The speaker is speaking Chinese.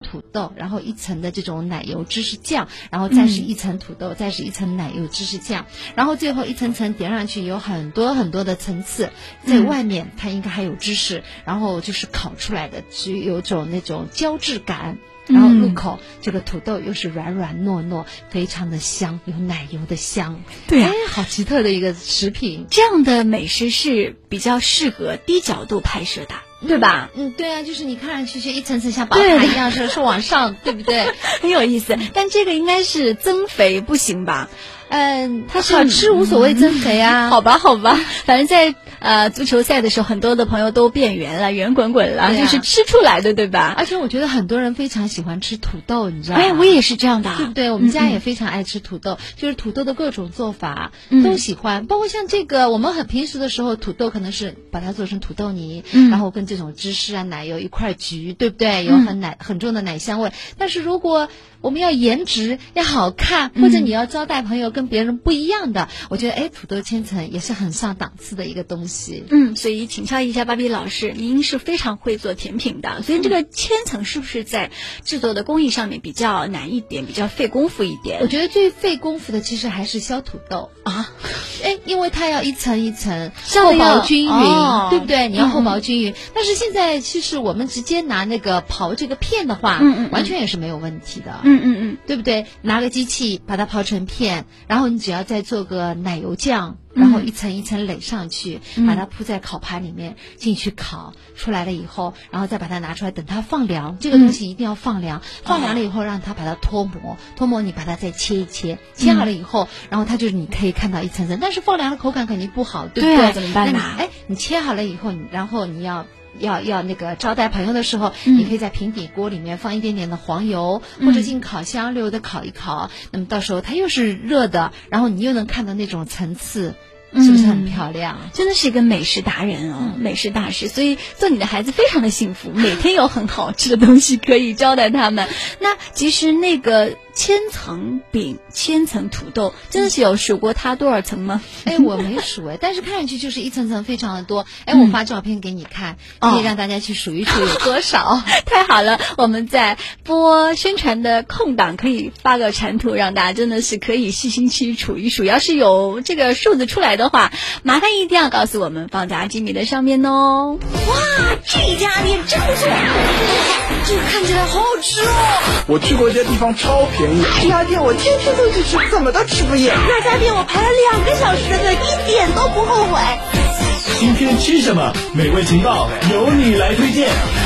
土豆，然后一层的这种奶油芝士酱，然后再是一层土豆，再是一层奶油芝士酱，然后最后一层层叠上去，有很多很多的层次，在外面它应该还有芝士，然后就是烤出来的，只有种那种胶质感。然后入口，这个土豆又是软软糯糯，非常的香，有奶油的香。 对啊， 好奇特的一个食品。 这样的美食是比较适合低角度拍摄的，对吧？ 对啊，就是你看上去是一层层像宝塔一样，是往上，对不对？ 很有意思。但这个应该是增肥不行吧？ 它是好吃无所谓增肥啊。 好吧，反正在足球赛的时候，很多的朋友都变圆了，圆滚滚了，就是吃出来的，对吧？ 而且我觉得很多人非常喜欢吃土豆，你知道吗？ 我也是这样的， 对不对？我们家也非常爱吃土豆，就是土豆的各种做法都喜欢，包括像这个，我们很平时的时候，土豆可能是把它做成土豆泥，然后跟这种芝士啊、奶油一块焗，对不对？有很重的奶香味。但是如果我们要颜值要好看，或者你要招待朋友跟别人不一样的，我觉得土豆千层也是很上档次的一个东西。 所以请教一下芭比老师，您是非常会做甜品的，所以这个千层是不是在制作的工艺上面比较难一点，比较费功夫一点？ 我觉得最费功夫的其实还是削土豆啊，因为它要一层一层厚薄均匀，对不对？你要厚薄均匀。但是现在其实我们直接拿那个刨这个片的话，完全也是没有问题的。对不对？拿个机器把它刨成片，然后你只要再做个奶油酱，然后一层一层垒上去，把它铺在烤盘里面进去烤，出来了以后，然后再把它拿出来，等它放凉。这个东西一定要放凉，放凉了以后让它把它脱模，你把它再切一切，切好了以后，然后它就是你可以看到一层层，但是放凉的口感肯定不好，对不对？ 怎么办呢？ 你切好了以后，然后你要那个招待朋友的时候，你可以在平底锅里面放一点点的黄油，或者进烤箱溜的烤一烤，那么到时候它又是热的，然后你又能看到那种层次。是不是很漂亮？ 真的是一个美食达人哦，美食大师。所以做你的孩子非常的幸福，每天有很好吃的东西可以招待他们。那其实那个千层饼、千层土豆，真的是有数过它多少层吗？ 我没数但是看上去就是一层层非常的多。我发照片给你看，可以让大家去数一数有多少。 太好了，我们在播宣传的空档可以发个产图，让大家真的是可以细心去数一数。要是有这个数字出来的话，麻烦一定要告诉我们，放在吉米的上面哦。 哇，这家店真不错，这个看起来好好吃哦。 我去过一些地方超便宜，这家店我天天都去吃，怎么都吃不厌。 那家店我排了2个小时的队，一点都不后悔。 今天吃什么？美味情报由你来推荐。